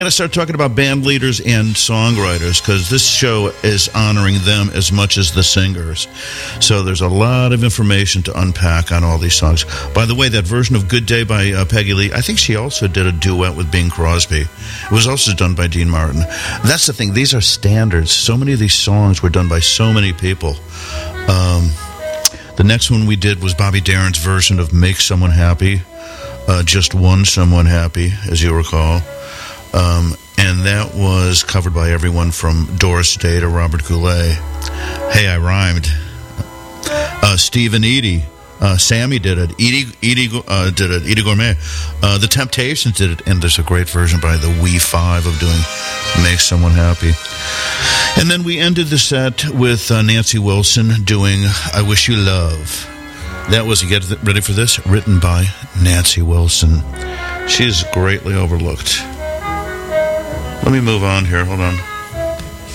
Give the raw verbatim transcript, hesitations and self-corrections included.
I'm going to start talking about band leaders and songwriters because this show is honoring them as much as the singers. So there's a lot of information to unpack on all these songs. By the way, that version of Good Day by uh, Peggy Lee, I think she also did a duet with Bing Crosby. It was also done by Dean Martin. That's the thing. These are standards. So many of these songs were done by so many people. Um, the next one we did was Bobby Darin's version of Make Someone Happy. Uh, just One Someone Happy, as you recall. Um, and that was covered by everyone from Doris Day to Robert Goulet. Hey, I rhymed. Uh, Steve and Edie. Uh, Sammy did it. Edie, Edie uh, did it. Edie Gourmet. Uh, the Temptations did it. And there's a great version by the We Five of doing Make Someone Happy. And then we ended the set with uh, Nancy Wilson doing I Wish You Love. That was, you get ready for this? Written by Nancy Wilson. She is greatly overlooked. Let me move on here. Hold on.